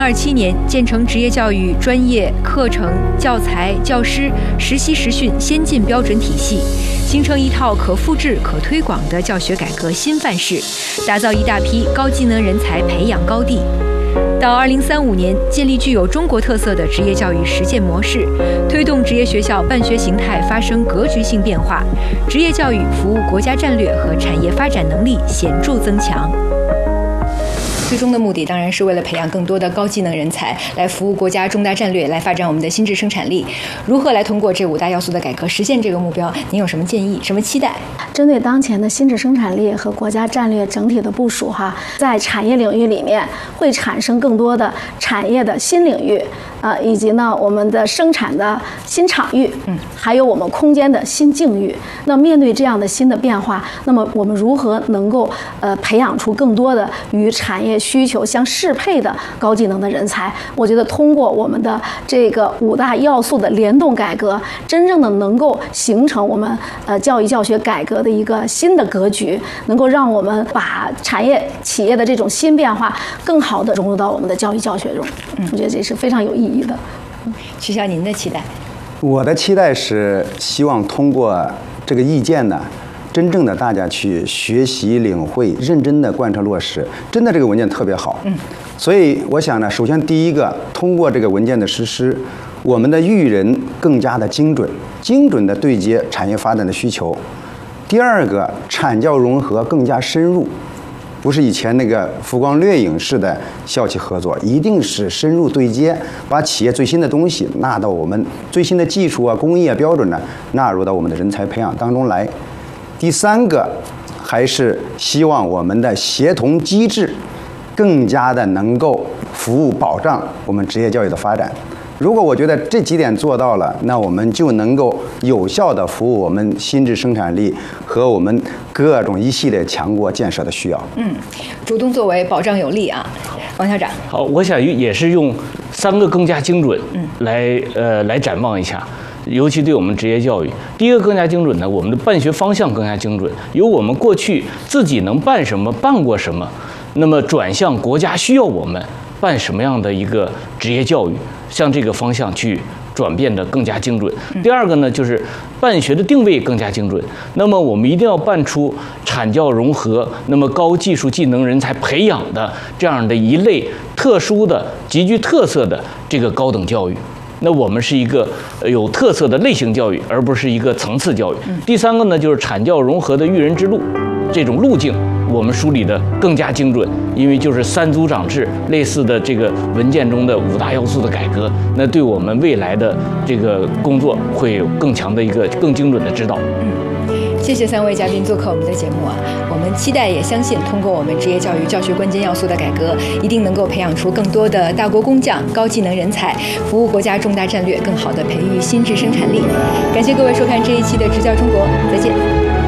27年建成职业教育专业课程、教材、教师、实习实训先进标准体系，形成一套可复制、可推广的教学改革新范式，打造一大批高技能人才培养高地。到2035年，建立具有中国特色的职业教育实践模式，推动职业学校办学形态发生格局性变化，职业教育服务国家战略和产业发展能力显著增强。最终的目的当然是为了培养更多的高技能人才，来服务国家重大战略，来发展我们的心智生产力。如何来通过这5大要素的改革实现这个目标？您有什么建议、什么期待？ 针对当前的心智生产力和国家战略整体的部署，在产业领域里面会产生更多的产业的新领域，以及呢我们的生产的新场域，还有我们空间的新境遇。那面对这样的新的变化，那么我们如何能够培养出更多的与产业需求相适配的高技能的人才？我觉得通过我们的这个5大要素的联动改革，真正的能够形成我们教育教学改革的一个新的格局，能够让我们把产业企业的这种新变化更好的融入到我们的教育教学中。我觉得这是非常有意义的。 徐校，您的期待？ 我的期待是希望通过这个意见呢，真正的大家去学习领会，认真的贯彻落实。真的这个文件特别好，所以我想呢，首先第一个，通过这个文件的实施，我们的育人更加的精准的对接产业发展的需求。第二个，产教融合更加深入，不是以前那个浮光掠影式的校企合作，一定是深入对接，把企业最新的东西纳到我们最新的技术啊、工艺啊标准呢，纳入到我们的人才培养当中来。第三个，还是希望我们的协同机制更加的能够服务保障我们职业教育的发展。如果我觉得这几点做到了，那我们就能够有效地服务我们心智生产力和我们各种一系列强国建设的需要。 主动作为，保障有力啊，王校长。 好，我想也是用3个更加精准来展望一下。尤其对我们职业教育，第一个更加精准呢，我们的办学方向更加精准，由我们过去自己能办什么、办过什么，那么转向国家需要我们办什么样的一个职业教育，向这个方向去转变的更加精准。第二个呢，就是办学的定位更加精准。那么我们一定要办出产教融合，那么高技术技能人才培养的这样的一类特殊的、极具特色的这个高等教育。那我们是一个有特色的类型教育，而不是一个层次教育。第三个呢，就是产教融合的育人之路，这种路径我们梳理的更加精准，因为就是3组长制类似的这个文件中的5大要素的改革，那对我们未来的这个工作会有更强的一个更精准的指导。 谢谢3位嘉宾做客我们的节目啊！我们期待也相信，通过我们职业教育教学关键要素的改革，一定能够培养出更多的大国工匠、高技能人才，服务国家重大战略，更好地培育心智生产力。感谢各位收看这一期的《支教中国》，再见。